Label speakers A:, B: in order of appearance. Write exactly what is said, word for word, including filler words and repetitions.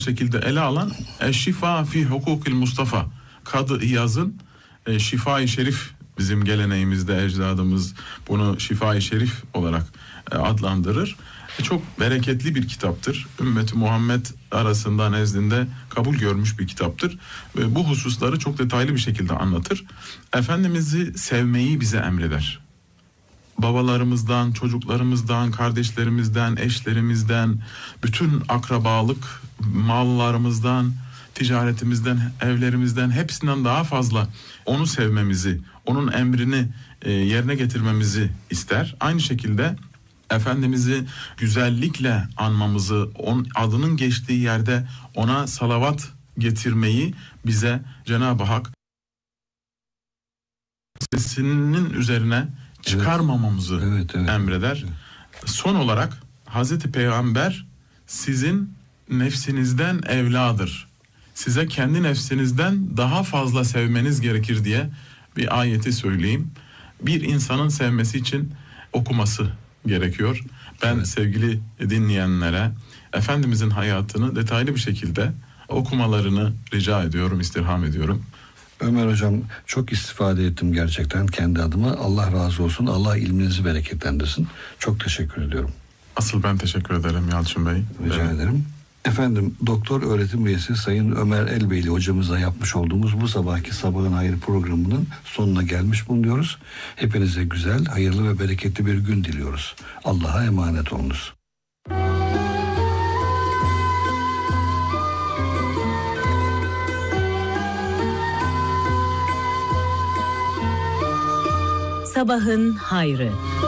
A: şekilde ele alan Şifa fi Hukukil Mustafa Kadı İyaz'ın e, Şifa-i Şerif, bizim geleneğimizde ecdadımız bunu Şifa-i Şerif olarak e, adlandırır. E, çok bereketli bir kitaptır. Ümmet-i Muhammed arasında nezdinde kabul görmüş bir kitaptır. E, bu hususları çok detaylı bir şekilde anlatır. Efendimiz'i sevmeyi bize emreder. Babalarımızdan, çocuklarımızdan, kardeşlerimizden, eşlerimizden, bütün akrabalık, mallarımızdan, ticaretimizden, evlerimizden, hepsinden daha fazla onu sevmemizi, onun emrini e, yerine getirmemizi ister. Aynı şekilde Efendimiz'i güzellikle anmamızı, onun adının geçtiği yerde ona salavat getirmeyi bize Cenab-ı Hak sesinin üzerine çıkarmamamızı evet, evet, evet, emreder. Evet. Son olarak Hazreti Peygamber sizin nefsinizden evladır. Size kendi nefsinizden daha fazla sevmeniz gerekir diye bir ayeti söyleyeyim. Bir insanın sevmesi için okuması gerekiyor. Ben evet. sevgili dinleyenlere Efendimizin hayatını detaylı bir şekilde okumalarını rica ediyorum, istirham ediyorum.
B: Ömer Hocam, çok istifade ettim gerçekten kendi adıma. Allah razı olsun. Allah ilminizi bereketlendirsin. Çok teşekkür ediyorum.
A: Asıl ben teşekkür ederim Yalçın Bey.
B: Rica evet. ederim. Efendim, doktor öğretim üyesi Sayın Ömer Elbeyli hocamızla yapmış olduğumuz bu sabahki Sabahın Hayır programının sonuna gelmiş bulunuyoruz. Hepinize güzel, hayırlı ve bereketli bir gün diliyoruz. Allah'a emanet olunuz.
C: Sabahın Hayrı.